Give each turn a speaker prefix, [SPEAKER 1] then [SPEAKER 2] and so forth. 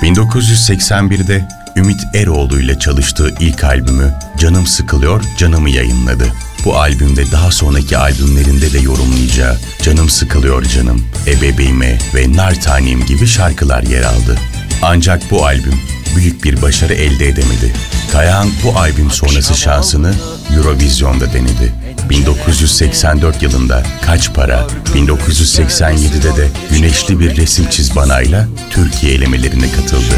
[SPEAKER 1] 1981'de Ümit Eroğlu ile çalıştığı ilk albümü Canım Sıkılıyor, Canımı yayınladı. Bu albümde daha sonraki albümlerinde de yorumlayacağı Canım Sıkılıyor Canım, Ebebeğime ve Nar Tanem gibi şarkılar yer aldı. Ancak bu albüm büyük bir başarı elde edemedi. Kayahan bu albüm sonrası şansını Eurovision'da denedi. 1984 yılında Kaç Para, 1987'de de Güneşli Bir Resim Çiz Bana'yla Türkiye elemelerine katıldı.